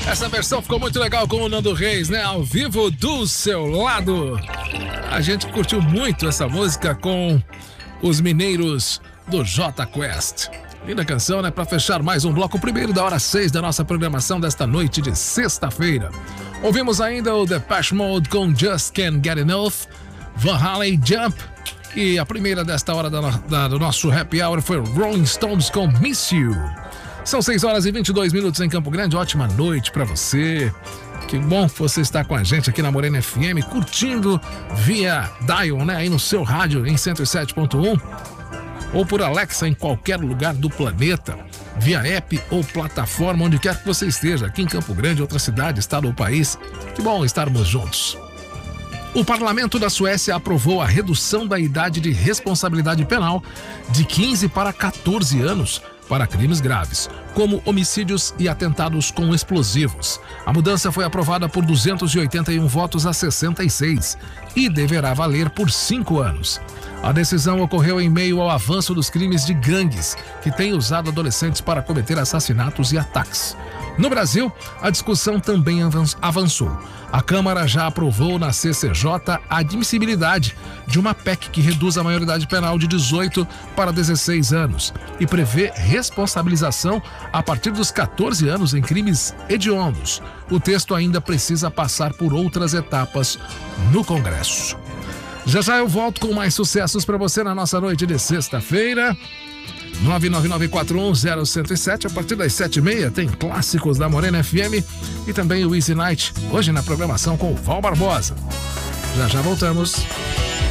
Essa versão ficou muito legal com o Nando Reis, né? Ao vivo do seu lado. A gente curtiu muito essa música com os mineiros do Jota Quest. Linda canção, né? Pra fechar mais um bloco, primeiro da hora 6 da nossa programação desta noite de sexta-feira. Ouvimos ainda o Depeche Mode com Just Can't Get Enough, Van Halen Jump. E a primeira desta hora do nosso Happy Hour foi Rolling Stones com Miss You. São 6 horas e 22 minutos em Campo Grande. Ótima noite pra você. Que bom que você está com a gente aqui na Morena FM, curtindo via dial, né? Aí no seu rádio em 107.1 ou por Alexa em qualquer lugar do planeta, via app ou plataforma, onde quer que você esteja, aqui em Campo Grande, outra cidade, estado ou país. Que bom estarmos juntos. O Parlamento da Suécia aprovou a redução da idade de responsabilidade penal de 15 para 14 anos para crimes graves, como homicídios e atentados com explosivos. A mudança foi aprovada por 281 votos a 66 e deverá valer por 5 anos. A decisão ocorreu em meio ao avanço dos crimes de gangues, que têm usado adolescentes para cometer assassinatos e ataques. No Brasil, a discussão também avançou. A Câmara já aprovou na CCJ a admissibilidade de uma PEC que reduz a maioridade penal de 18 para 16 anos e prevê responsabilização a partir dos 14 anos em crimes hediondos. O texto ainda precisa passar por outras etapas no Congresso. Já já eu volto com mais sucessos para você na nossa noite de sexta-feira. 999410107, a partir das 7h30 tem clássicos da Morena FM e também o Easy Night, hoje na programação com o Val Barbosa. Já já voltamos.